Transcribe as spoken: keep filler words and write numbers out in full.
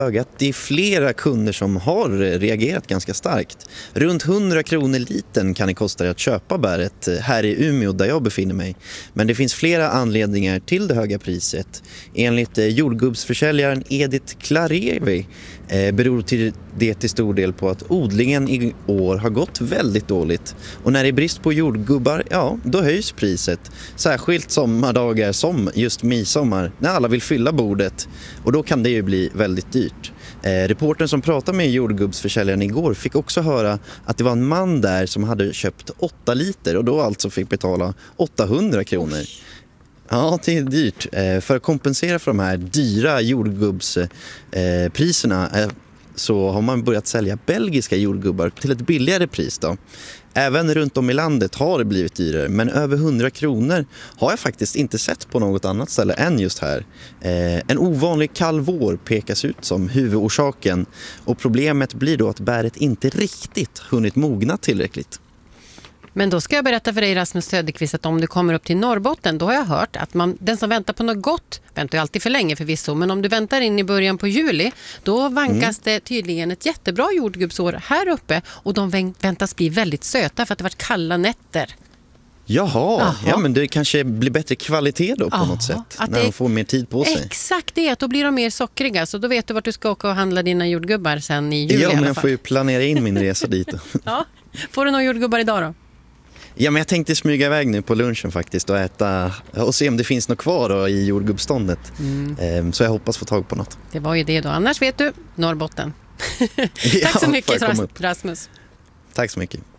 Att det är flera kunder som har reagerat ganska starkt. Runt hundra kronor liten kan det kosta att köpa bäret här i Umeå där jag befinner mig. Men det finns flera anledningar till det höga priset. Enligt jordgubbsförsäljaren Edith Klarevi eh, beror till det till stor del på att odlingen i år har gått väldigt dåligt. Och när det är brist på jordgubbar, ja, då höjs priset. Särskilt sommardagar som just midsommar när alla vill fylla bordet. Och då kan det ju bli väldigt dyrt. Eh, reportern som pratade med jordgubbsförsäljaren igår fick också höra att det var en man där som hade köpt åtta liter och då alltså fick betala åttahundra kronor. Ja, det är dyrt. Eh, för att kompensera för de här dyra jordgubbspriserna eh, så har man börjat sälja belgiska jordgubbar till ett billigare pris då. Även runt om i landet har det blivit dyrare, men över hundra kronor har jag faktiskt inte sett på något annat ställe än just här. Eh, en ovanlig kall vår pekas ut som huvudorsaken och problemet blir då att bäret inte riktigt hunnit mogna tillräckligt. Men då ska jag berätta för dig, Rasmus Söderqvist, att om du kommer upp till Norrbotten, då har jag hört att man, den som väntar på något gott väntar ju alltid för länge förvisso, men om du väntar in i början på juli, då vankas mm. det tydligen ett jättebra jordgubbsår här uppe och de väntas bli väldigt söta för att det varit kalla nätter. Jaha, Jaha. ja men det kanske blir bättre kvalitet då på Jaha, något sätt när det, de får mer tid på sig. Exakt det, då blir de mer sockriga, så då vet du vart du ska åka och handla dina jordgubbar sen i juli. Ja, men i jag får ju planera in min resa dit. Ja. Får du några jordgubbar idag då? Ja, men jag tänkte smyga iväg nu på lunchen faktiskt och äta och se om det finns något kvar då i jordgubbståndet. Mm. Så jag hoppas få tag på något. Det var ju det då. Annars vet du, Norrbotten. Ja, Tack så mycket, Rasmus. Rasmus. Tack så mycket.